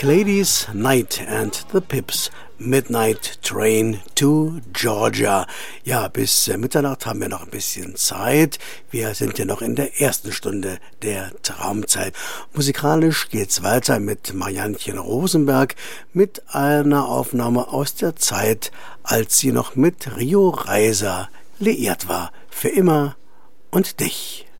Pink Ladies, Night and the Pips, Midnight Train to Georgia. Ja, bis Mitternacht haben wir noch ein bisschen Zeit. Wir sind ja noch in der ersten Stunde der Traumzeit. Musikalisch geht's weiter mit Mariannchen Rosenberg mit einer Aufnahme aus der Zeit, als sie noch mit Rio Reiser liiert war. Für immer und dich.